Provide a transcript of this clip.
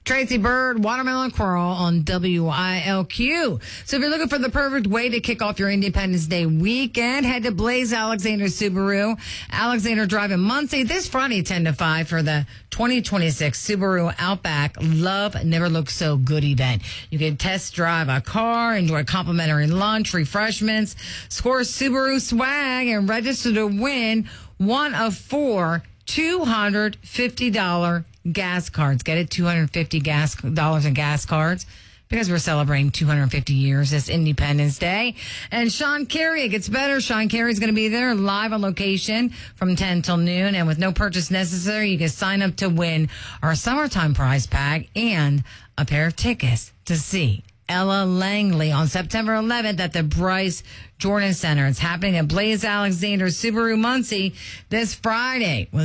Tracy Bird, Watermelon Quarrel on WILQ. So if you're looking for the perfect way to kick off your Independence Day weekend, head to Blaze Alexander Subaru, Alexander Drive in Muncie this Friday 10 to 5 for the 2026 Subaru Outback Love Never Looked So Good event. You can test drive a car, enjoy complimentary lunch, refreshments, score Subaru swag, and register to win one of 4 $250 gas cards. Get it? $250 in gas cards because we're celebrating 250 years this Independence Day. And Sean Carey, it gets better. Sean Carey's going to be there live on location from 10 till noon. And with no purchase necessary, you can sign up to win our summertime prize pack and a pair of tickets to see Ella Langley on September 11th at the Bryce Jordan Center. It's happening at Blaze Alexander Subaru Muncie this Friday.